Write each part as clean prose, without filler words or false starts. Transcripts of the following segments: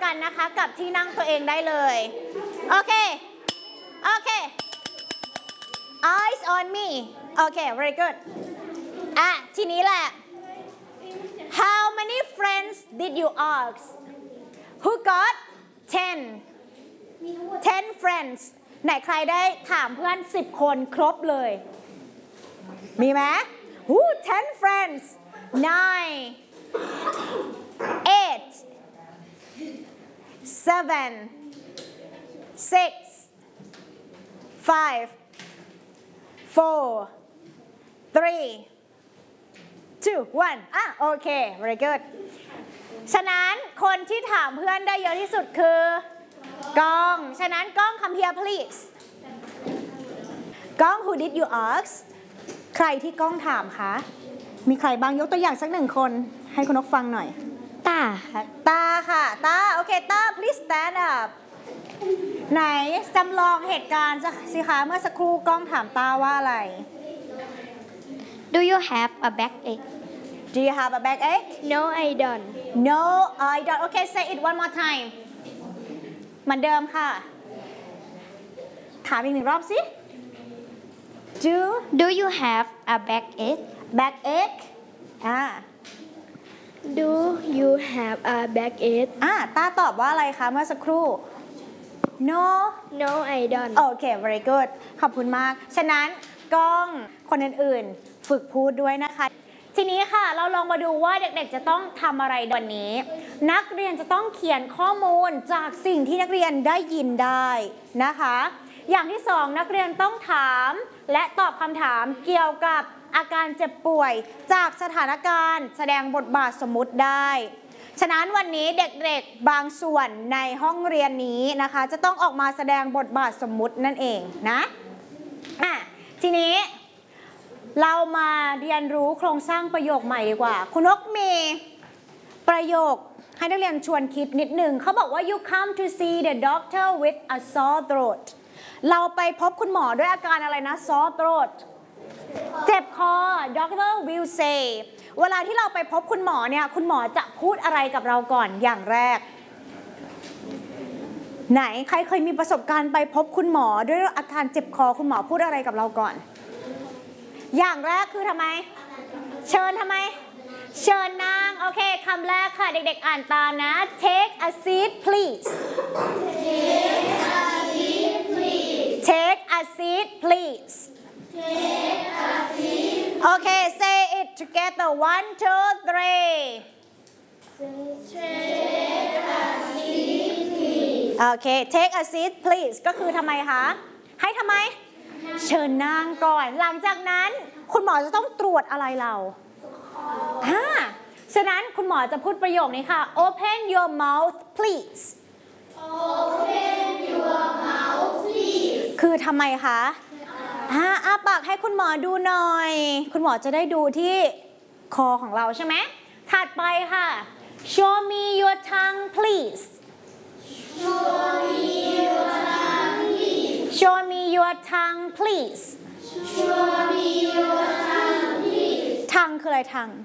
กันนะคะกับที่นั่งตัวเองได้เลยโอเคโอเค eyes on me โอเค very good ทีนี้แหละ how many friends did you ask who got 10 friends ไหนใครได้ถามเพื่อน10 คนครบเลยมีไหม 10 friends 9 8 7 6 5 4 3 2 1โอเค very good ฉะนั้นคนที่ถามเพื่อนได้เยอะที่สุดคือกล้องฉะนั้นกล้อง come here please กล้อง who did you ask ใครที่กล้องถามคะมีใครบ้างยกตัวอย่างสัก1 คนให้คุณนกฟังหน่อยตาค่ะตาโอเคตา please stand up ไหนจำลองเหตุการณ์สิคะเมื่อสักครู่กล้องถามตาว่าอะไร Do you have a backache? Do you have a backache? No, I don't. No, I don't. Okay, say it one more time. เหมือนเดิมค่ะถามอีก1 รอบสิ Do you have a backache? backache Do you have a backache? ตาตอบว่าอะไรคะเมื่อสักครู่ No No, I don't. โอเค very good ขอบคุณมากฉะนั้นกล้องคนอื่นๆฝึกพูดด้วยนะคะทีนี้ค่ะเราลองมาดูว่าเด็กๆจะต้องทำอะไรวันนี้นักเรียนจะต้องเขียนข้อมูลจากสิ่งที่นักเรียนได้ยินได้นะคะอย่างที่2นักเรียนต้องถามและตอบคำถามเกี่ยวกับอาการเจ็บป่วยจากสถานการณ์แสดงบทบาทสมมุติได้ฉะนั้นวันนี้เด็กๆบางส่วนในห้องเรียนนี้นะคะจะต้องออกมาแสดงบทบาทสมมุตินั่นเองนะทีนี้เรามาเรียนรู้โครงสร้างประโยคใหม่ดีกว่าคุณนกมีประโยคให้นักเรียนชวนคิดนิดหนึ่งเขาบอกว่า you come to see the doctor with a sore throat เราไปพบคุณหมอด้วยอาการอะไรนะ sore throat เจ็บคอ doctor will say เวลาที่เราไปพบคุณหมอเนี่ยคุณหมอจะพูดอะไรกับเราก่อนอย่างแรกไหนใครเคยมีประสบการณ์ไปพบคุณหมอด้วยอาการเจ็บคอคุณหมอพูดอะไรกับเราก่อนอย่างแรกคือทำไมเชิญทำไมเชิญนั่งโอเคคำแรกค่ะเด็กๆอ่านตามนะ take a seat please take a seat please okay say it together 1 2 3 โอเค take a seat please ก็คือทำไมคะให้ทำไมเชิญนั่งก่อนหลังจากนั้นคุณหมอจะต้องตรวจอะไรเราฉะนั้นคุณหมอจะพูดประโยคนี้ค่ะ open your mouth please open your mouth please คือทำไมคะอ้าปากให้คุณหมอดูหน่อยคุณหมอจะได้ดูที่คอของเราใช่ไหมถัดไปค่ะ show me your tongue please Show me your tongue please Show me your tongue please ทังคืออะไรทัง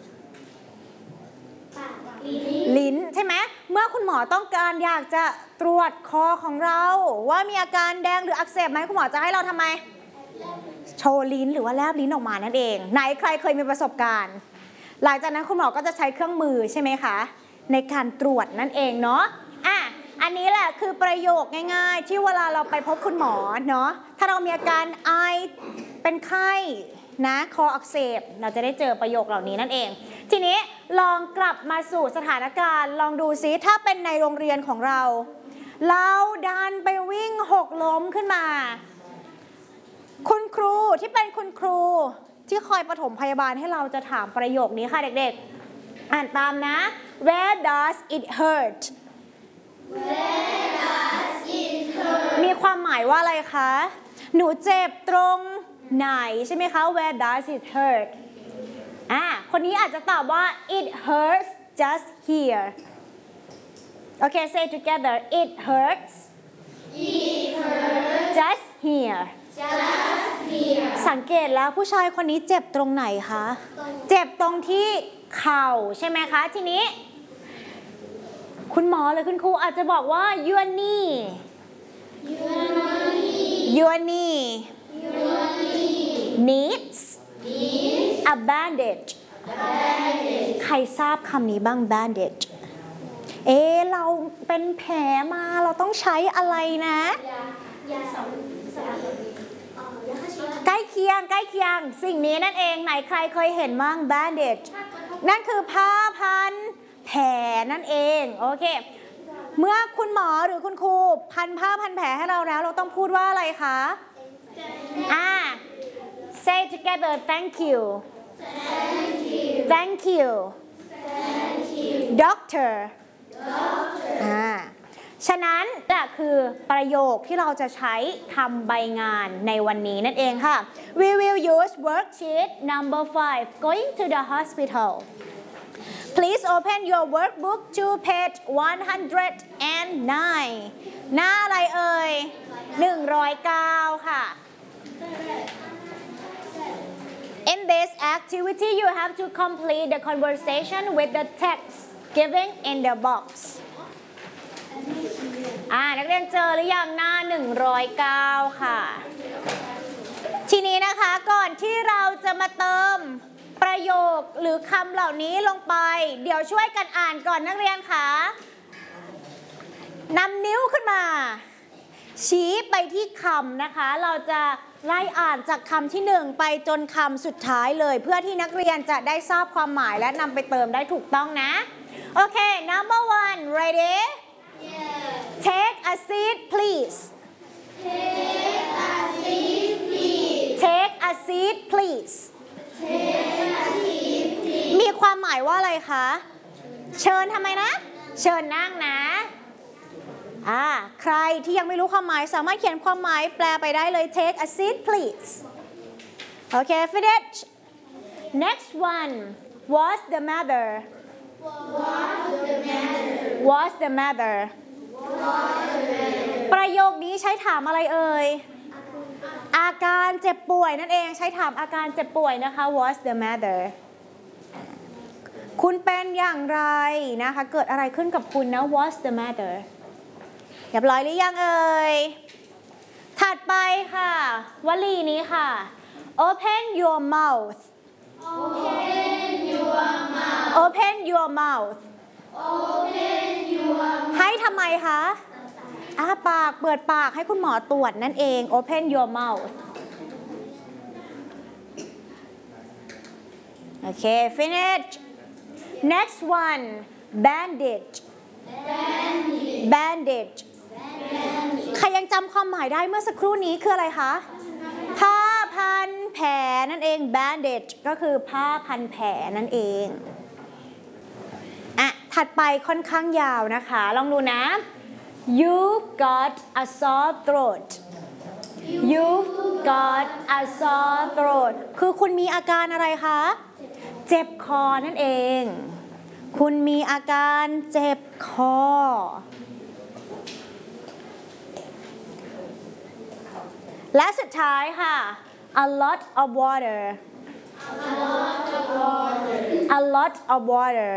ลิ้นใช่ไหมเมื่อคุณหมอต้องการอยากจะตรวจคอของเราว่ามีอาการแดงหรืออักเสบไหมคุณหมอจะให้เราทำไมโชว์ลิ้นหรือว่าแลบลิ้นออกมานั่นเองไหนใครเคยมีประสบการณ์หลังจากนั้นคุณหมอก็จะใช้เครื่องมือใช่ไหมคะในการตรวจนั่นเองเนาะอันนี้แหละคือประโยคง่ายๆที่เวลาเราไปพบคุณหมอเนาะถ้าเรามีอาการไอเป็นไข้นะคออักเสบเราจะได้เจอประโยคเหล่านี้นั่นเองทีนี้ลองกลับมาสู่สถานการณ์ลองดูซิถ้าเป็นในโรงเรียนของเราดันไปวิ่งหกล้มขึ้นมาคุณครูที่เป็นคุณครูที่คอยปฐมพยาบาลให้เราจะถามประโยคนี้ค่ะเด็กๆอ่านตามนะ Where does it hurtมีความหมายว่าอะไรคะหนูเจ็บตรงไหนใช่ไหมคะ Where does it hurt คนนี้อาจจะตอบว่า it hurts just here okay say together it hurts just here สังเกตแล้วผู้ชายคนนี้เจ็บตรงไหนคะเจ็บตรงที่เข่าใช่ไหมคะทีนี้คุณหมอหรือคุณครูอาจจะบอกว่า your knee needs a bandage ใครทราบคำนี้บ้าง bandage เราเป็นแผลมาเราต้องใช้อะไรนะใกล้เคียงสิ่งนี้นั่นเองไหนใครเคยเห็นบ้าง bandage นั่นคือผ้าพันแผลนั่นเองโอเคเมื่อคุณหมอหรือคุณครูพันผ้าพันแผลให้เราแล้วเราต้องพูดว่าอะไรคะsay together thank you doctor ฉะนั้นนี่คือประโยคที่เราจะใช้ทำใบงานในวันนี้นั่นเองค่ะ we will use worksheet number 5 going to the hospital please open your workbook to page 109 หน้าอะไรเอ่ย109ค่ะ In this activity you have to complete the conversation with the text given in the boxนักเรียนเจอหรือยังหน้า109ค่ะทีนี้นะคะก่อนที่เราจะมาเติมประโยคหรือคำเหล่านี้ลงไปเดี๋ยวช่วยกันอ่านก่อนนักเรียนค่ะนำนิ้วขึ้นมาชี้ไปที่คำนะคะเราจะไล่อ่านจากคำที่1ไปจนคำสุดท้ายเลยเพื่อที่นักเรียนจะได้ทราบความหมายและนำไปเติมได้ถูกต้องนะโอเค number 1 ready take a seat please take a seat please มีความหมายว่าอะไรคะเชิญทำไมนะเชิญนั่งนะใครที่ยังไม่รู้ความหมายสามารถเขียนความหมายแปลไปได้เลย take a seat please okay finish next one what's the matter what's the matter ประโยคนี้ใช้ถามอะไรเอ่ยอาการเจ็บป่วยนั่นเองใช้ถามอาการเจ็บป่วยนะคะ what's the matter คุณเป็นอย่างไรนะคะเกิดอะไรขึ้นกับคุณนะ what's the matter เรียบร้อยหรือยังเอ่ยถัดไปค่ะวลีนี้ค่ะ open your mouth open your mouth ให้ทำไมคะอ้าปากเปิดปากให้คุณหมอตรวจนั่นเอง open your mouth โอเค finish next one bandage bandage ใครยังจำความหมายได้เมื่อสักครู่นี้คืออะไรคะผ้าพันแผลนั่นเอง bandage ก็คือผ้าพันแผลนั่นเองถัดไปค่อนข้างยาวนะคะลองดูนะ You've got a sore throat You've got a sore throat คือคุณมีอาการอะไรคะเจ็บคอนั่นเองคุณมีอาการเจ็บคอและสุดท้ายค่ะ a lot of water a lot of water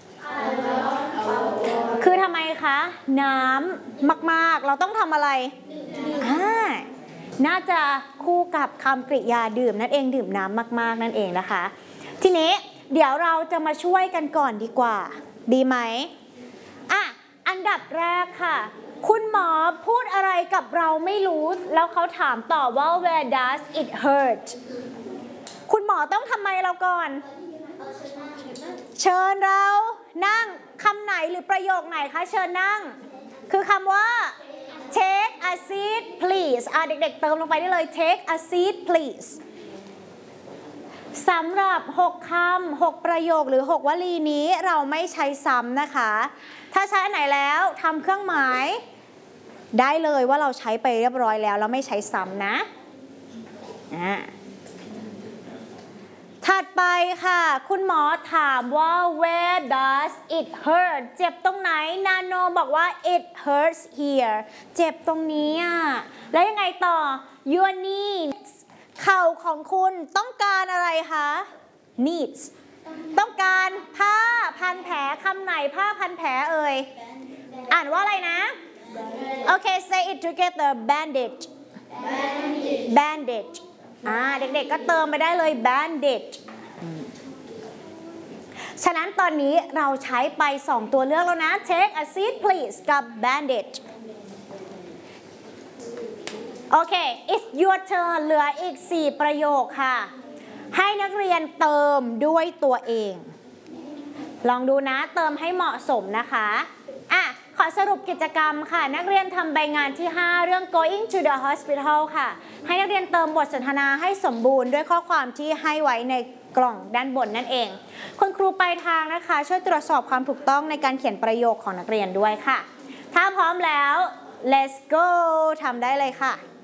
คือทำไมคะน้ำมากๆเราต้องทำอะไรน่าจะคู่กับคำกริยาดื่มนั่นเองดื่มน้ำมากๆนั่นเองนะคะทีนี้เดี๋ยวเราจะมาช่วยกันก่อนดีกว่าดีไหมอันดับแรกค่ะคุณหมอพูดอะไรกับเราไม่รู้แล้วเขาถามต่อว่า where does it hurt คุณหมอต้องทำไมเราก่อนเชิญเรานั่งคำไหนหรือประโยคไหนคะเชิญนั่งคือคำว่า take a seat please เด็กๆเติมลงไปได้เลย take a seat please สำหรับ6คำ6ประโยคหรือ6วลีนี้เราไม่ใช้ซ้ำนะคะถ้าใช้อันไหนแล้วทำเครื่องหมายได้เลยว่าเราใช้ไปเรียบร้อยแล้วไม่ใช้ซ้ำนะถัดไปค่ะคุณหมอถามว่า where does it hurt เจ็บตรงไหนนาโนบอกว่า it hurts here เจ็บตรงนี้แล้วยังไงต่อ your knees เข่าของคุณต้องการอะไรคะ needs ต้องการผ้าพันแผลคำไหนผ้าพันแผลเอ่ยอ่านว่าอะไรนะโอเค say it together bandage bandage เด็กๆก็เติมไปได้เลย bandage ฉะนั้นตอนนี้เราใช้ไป2ตัวเลือกแล้วนะ take a seat please กับ bandage โอเค it's your turn เหลืออีก4ประโยคค่ะให้นักเรียนเติมด้วยตัวเองลองดูนะเติมให้เหมาะสมนะคะขอสรุปกิจกรรมค่ะนักเรียนทำใบงานที่5เรื่อง going to the hospital ค่ะให้นักเรียนเติมบทสนทนาให้สมบูรณ์ด้วยข้อความที่ให้ไว้ในกล่องด้านบนนั่นเองคุณครูปลายทางนะคะช่วยตรวจสอบความถูกต้องในการเขียนประโยคของนักเรียนด้วยค่ะถ้าพร้อมแล้ว let's go ทำได้เลยค่ะ